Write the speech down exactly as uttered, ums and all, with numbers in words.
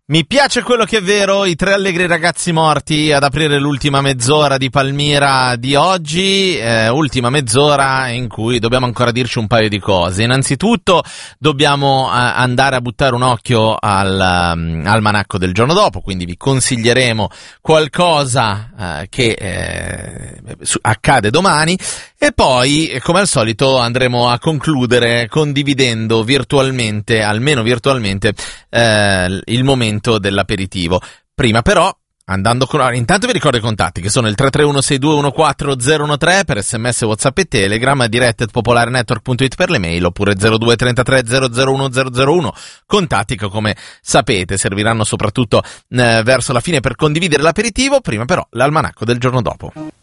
Mi piace quello che è vero, i tre allegri ragazzi morti ad aprire l'ultima mezz'ora di Palmira di oggi, eh, ultima mezz'ora in cui dobbiamo ancora dirci un paio di cose. Innanzitutto dobbiamo eh, andare a buttare un occhio al um, almanacco del giorno dopo, quindi vi consiglieremo qualcosa eh, che eh, accade domani e poi, come al solito, andremo a concludere condividendo virtualmente, almeno virtualmente, eh, il momento dell'aperitivo. Prima però, andando con... intanto vi ricordo i contatti che sono il tre tre uno sei due uno quattro zero uno tre per sms, WhatsApp e Telegram, diretta at popolarenetwork punto it per le mail, oppure zero due trentatré zero zero uno zero zero uno, contatti che come sapete serviranno soprattutto eh, verso la fine per condividere l'aperitivo. Prima però l'almanacco del giorno dopo.